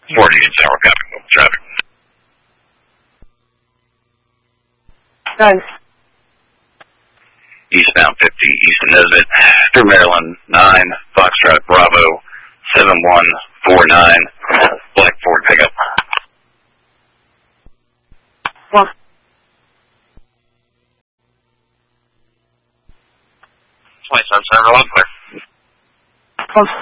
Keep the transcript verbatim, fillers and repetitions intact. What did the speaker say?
forty-eight Tower, copy, move traffic. Done. Eastbound fifty, East Nesbitt, through Maryland, nine, Foxtrot, Bravo, seven one four nine, Black Ford pickup. Well. twenty-seven, seven, clear. Well.